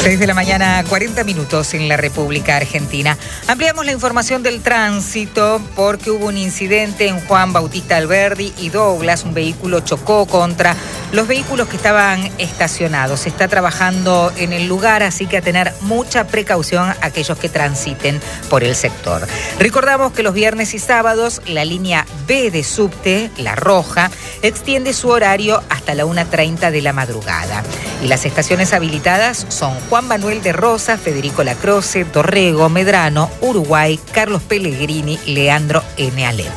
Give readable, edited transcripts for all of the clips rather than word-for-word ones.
6 de la mañana, 40 minutos en la República Argentina. Ampliamos la información del tránsito porque hubo un incidente en Juan Bautista Alberdi y Douglas. Un vehículo chocó contra los vehículos que estaban estacionados. Se está trabajando en el lugar, así que a tener mucha precaución aquellos que transiten por el sector. Recordamos que los viernes y sábados la línea B de subte, la roja, extiende su horario hasta la 1:30 de la madrugada. Y las estaciones habilitadas son Juan Manuel de Rosas, Federico Lacroce, Dorrego, Medrano, Uruguay, Carlos Pellegrini, Leandro N. Alem.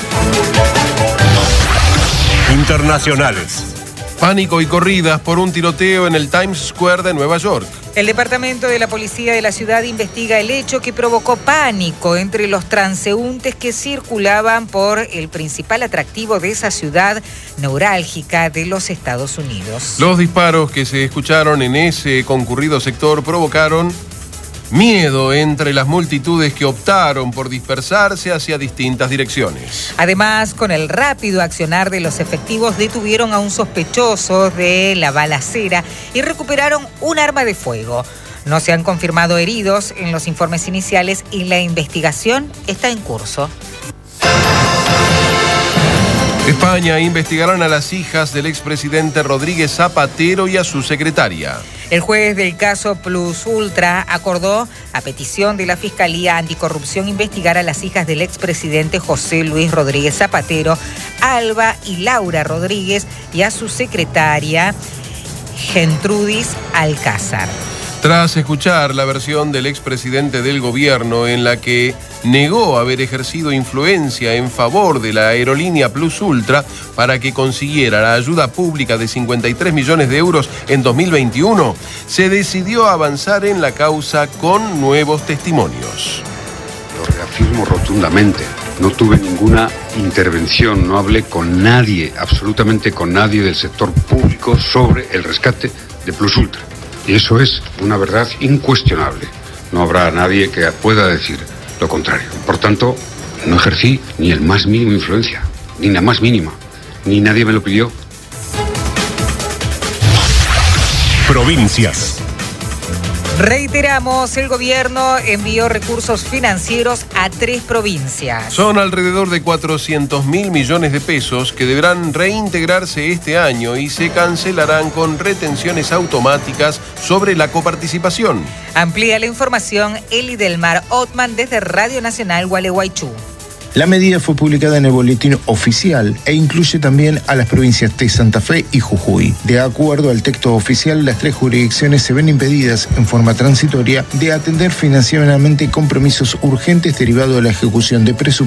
Internacionales. Pánico y corridas por un tiroteo en el Times Square de Nueva York. El departamento de la policía de la ciudad investiga el hecho que provocó pánico entre los transeúntes que circulaban por el principal atractivo de esa ciudad neurálgica de los Estados Unidos. Los disparos que se escucharon en ese concurrido sector provocaron miedo entre las multitudes que optaron por dispersarse hacia distintas direcciones. Además, con el rápido accionar de los efectivos, detuvieron a un sospechoso de la balacera y recuperaron un arma de fuego. No se han confirmado heridos en los informes iniciales y la investigación está en curso. España investigarán a las hijas del expresidente Rodríguez Zapatero y a su secretaria. El juez del caso Plus Ultra acordó, a petición de la Fiscalía Anticorrupción, investigar a las hijas del expresidente José Luis Rodríguez Zapatero, Alba y Laura Rodríguez, y a su secretaria Gertrudis Alcázar. Tras escuchar la versión del expresidente del gobierno en la que negó haber ejercido influencia en favor de la aerolínea Plus Ultra para que consiguiera la ayuda pública de 53 millones de euros en 2021, se decidió avanzar en la causa con nuevos testimonios. Lo reafirmo rotundamente. No tuve ninguna intervención, no hablé con nadie, absolutamente con nadie del sector público sobre el rescate de Plus Ultra. Y eso es una verdad incuestionable. No habrá nadie que pueda decir lo contrario. Por tanto, no ejercí ni el más mínimo influencia, ni la más mínima, ni nadie me lo pidió. Provincias. Reiteramos, el gobierno envió recursos financieros a 3 provincias. Son alrededor de 400.000 millones de pesos que deberán reintegrarse este año y se cancelarán con retenciones automáticas sobre la coparticipación. Amplía la información Eli Delmar Othman desde Radio Nacional Gualeguaychú. La medida fue publicada en el boletín oficial e incluye también a las provincias de Santa Fe y Jujuy. De acuerdo al texto oficial, las 3 jurisdicciones se ven impedidas en forma transitoria de atender financieramente compromisos urgentes derivados de la ejecución de presupuestos